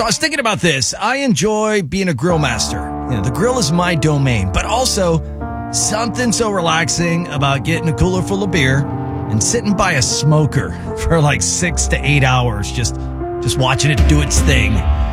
So I was thinking about this. I enjoy being a grill master. The grill is my domain, but also something so relaxing about getting a cooler full of beer and sitting by a smoker for like 6 to 8 hours, just watching it do its thing.